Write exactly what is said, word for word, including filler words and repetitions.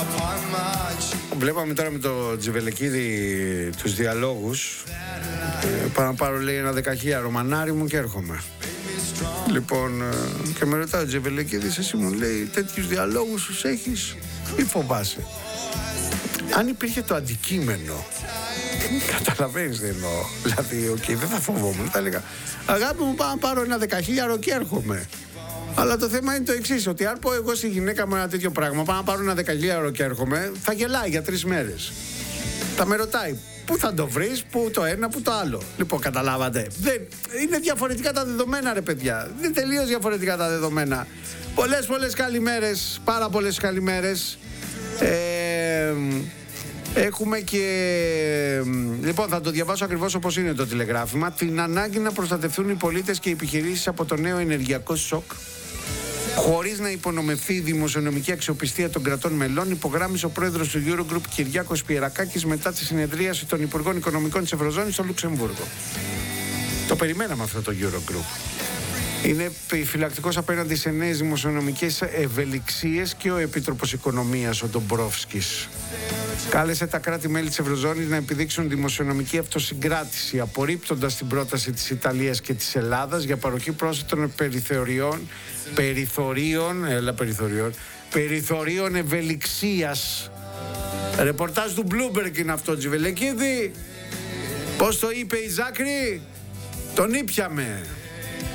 Βλέπαμε τώρα με το Τζιβελεκίδη τους διαλόγους. ε, Πάω να πάρω, λέει, ένα δεκαχίλιαρο μανάρι μου και έρχομαι. Λοιπόν, ε, και με ρωτάει ο Τζιβελεκίδης, εσύ, μου λέει, τέτοιους διαλόγους τους έχεις ή φοβάσαι? Αν υπήρχε το αντικείμενο, καταλαβαίνεις τι εννοώ. Δηλαδή, οκ, okay, δεν θα φοβόμουν. Θα έλεγα, αγάπη μου, πάω να πάρω ένα δεκαχίλιαρο και έρχομαι. Αλλά το θέμα είναι το εξής, ότι αν πω εγώ στη γυναίκα μου ένα τέτοιο πράγμα, πάω να πάρω ένα δεκαχίλιαρο και έρχομαι, θα γελάει για τρεις μέρες. Θα με ρωτάει, πού θα το βρεις, πού το ένα, πού το άλλο. Λοιπόν, καταλάβατε. Δεν, είναι διαφορετικά τα δεδομένα, ρε παιδιά. Είναι τελείως διαφορετικά τα δεδομένα. Πολλές, πολλές καλημέρες, πάρα πολλές καλημέρες. Ε, Έχουμε και... Λοιπόν, θα το διαβάσω ακριβώς όπως είναι το τηλεγράφημα. Την ανάγκη να προστατευτούν οι πολίτες και οι επιχειρήσεις από το νέο ενεργειακό σοκ, χωρίς να υπονομευθεί η δημοσιονομική αξιοπιστία των κρατών μελών, υπογράμμισε ο πρόεδρος του Eurogroup Κυριάκος Πιερακάκης μετά τη συνεδρίαση των Υπουργών Οικονομικών της Ευρωζώνης στο Λουξεμβούργο. Το περιμέναμε αυτό το Eurogroup. Είναι επιφυλακτικός απέναντι σε νέες δημοσιονομικές ευελιξίες και ο Επίτροπος Οικονομίας, ο Ντομπρόφσκης. Κάλεσε τα κράτη-μέλη της Ευρωζώνης να επιδείξουν δημοσιονομική αυτοσυγκράτηση, απορρίπτοντας την πρόταση της Ιταλίας και της Ελλάδας για παροχή πρόσθετων περιθωριών, περιθωρίων, έλα περιθωριών, περιθωρίων ευελιξίας. Ρεπορτάζ του Bloomberg είναι αυτό, Τζιβελεκίδη. Πώς το είπε η Ζάκρη? Τον ήπιαμε.